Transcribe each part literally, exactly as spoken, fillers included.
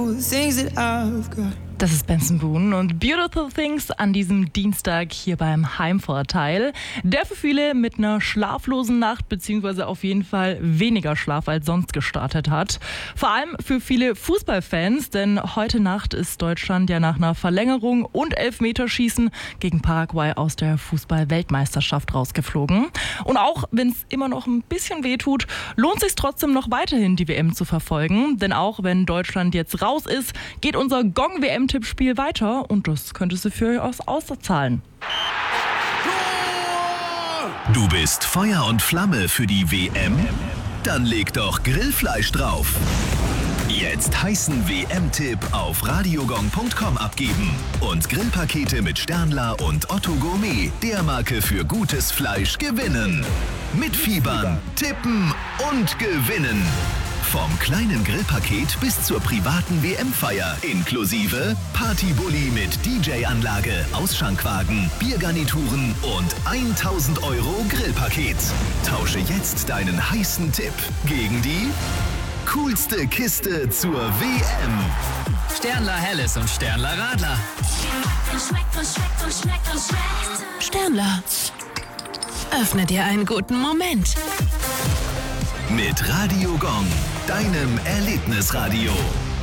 Das ist Benson Boone und Beautiful Things an diesem Dienstag hier beim Heimvorteil, der für viele mit einer schlaflosen Nacht beziehungsweise auf jeden Fall weniger Schlaf als sonst gestartet hat. Vor allem für viele Fußballfans, denn heute Nacht ist Deutschland ja nach einer Verlängerung und Elfmeterschießen gegen Paraguay aus der Fußball-Weltmeisterschaft rausgeflogen. Und auch wenn es immer noch ein bisschen wehtut, lohnt es sich trotzdem noch weiterhin die W M zu verfolgen, denn auch wenn Deutschland jetzt raus ist, geht unser Gong-W M-Tippspiel weiter und das könntest du für euch auszahlen. Du bist Feuer und Flamme für die W M? Dann leg doch Grillfleisch drauf. Jetzt heißen W M-Tipp auf radiogong punkt com abgeben und Grillpakete mit Sternler und Otto Gourmet, der Marke für gutes Fleisch, gewinnen. Mitfiebern, tippen und gewinnen. Vom kleinen Grillpaket bis zur privaten W M-Feier inklusive Partybully mit D J-Anlage, Ausschankwagen, Biergarnituren und tausend Euro Grillpaket. Tausche jetzt deinen heißen Tipp gegen die coolste Kiste zur W M. Sternler Helles und Sternler Radler. Sternler, öffne dir einen guten Moment. Mit Radio Gong, deinem Erlebnisradio.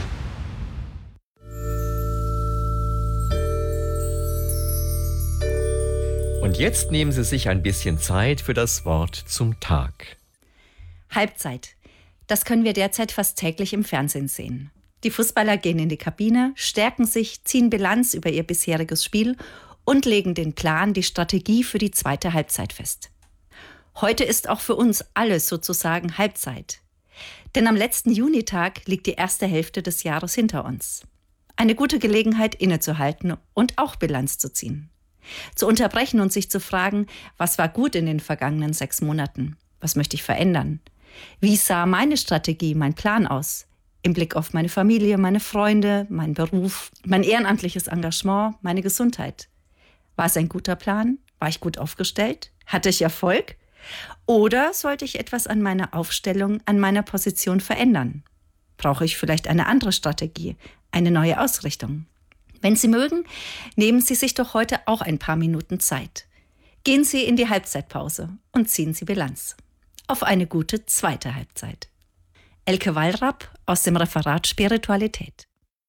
Und jetzt nehmen Sie sich ein bisschen Zeit für das Wort zum Tag. Halbzeit. Das können wir derzeit fast täglich im Fernsehen sehen. Die Fußballer gehen in die Kabine, stärken sich, ziehen Bilanz über ihr bisheriges Spiel und legen den Plan, die Strategie für die zweite Halbzeit fest. Heute ist auch für uns alles sozusagen Halbzeit. Denn am letzten Junitag liegt die erste Hälfte des Jahres hinter uns. Eine gute Gelegenheit, innezuhalten und auch Bilanz zu ziehen. Zu unterbrechen und sich zu fragen, was war gut in den vergangenen sechs Monaten? Was möchte ich verändern? Wie sah meine Strategie, mein Plan aus? Im Blick auf meine Familie, meine Freunde, meinen Beruf, mein ehrenamtliches Engagement, meine Gesundheit. War es ein guter Plan? War ich gut aufgestellt? Hatte ich Erfolg? Oder sollte ich etwas an meiner Aufstellung, an meiner Position verändern? Brauche ich vielleicht eine andere Strategie, eine neue Ausrichtung? Wenn Sie mögen, nehmen Sie sich doch heute auch ein paar Minuten Zeit. Gehen Sie in die Halbzeitpause und ziehen Sie Bilanz. Auf eine gute zweite Halbzeit. Elke Wallrapp aus dem Referat Spiritualität.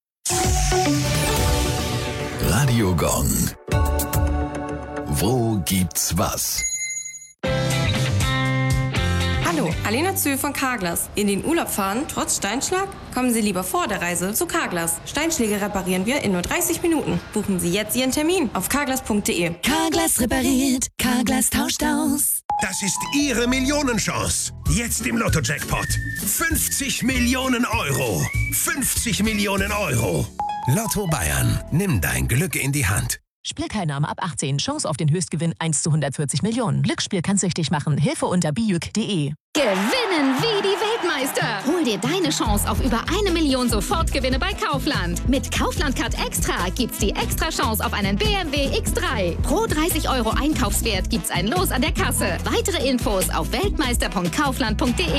Radio Gong. Wo gibt's was? Hallo, Alena Zühl von Carglass. In den Urlaub fahren, trotz Steinschlag? Kommen Sie lieber vor der Reise zu Carglass. Steinschläge reparieren wir in nur dreißig Minuten. Buchen Sie jetzt Ihren Termin auf carglass punkt de. Carglass repariert, Carglass tauscht aus. Das ist Ihre Millionenchance. Jetzt im Lotto-Jackpot. fünfzig Millionen Euro. fünfzig Millionen Euro. Lotto Bayern. Nimm dein Glück in die Hand. Spielteilnahme ab achtzehn. Chance auf den Höchstgewinn eins zu hundertvierzig Millionen. Glücksspiel kann süchtig machen. Hilfe unter bijuk punkt de. Gewinnen wie die Weltmeister. Hol dir deine Chance auf über eine Million Sofortgewinne bei Kaufland. Mit Kaufland Card Extra gibt's die extra Chance auf einen B M W X drei. Pro dreißig Euro Einkaufswert gibt's ein Los an der Kasse. Weitere Infos auf weltmeister punkt kaufland punkt de.